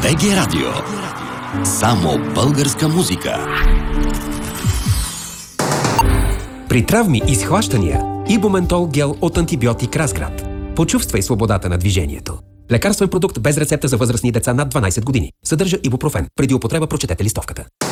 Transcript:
БГ Радио. Само българска музика. При травми и схващания Ибументол гел от антибиотик Разград. Почувствай свободата на движението. Лекарствен продукт без рецепта за възрастни деца над 12 години. Съдържа ибупрофен. Преди употреба прочетете листовката.